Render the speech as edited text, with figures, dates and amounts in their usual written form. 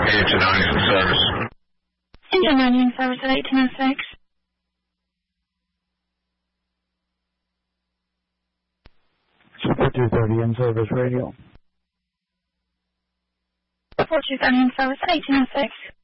Engine service. Engine service at 1806. Support 230 in service radio. Support 230 in service at 1806.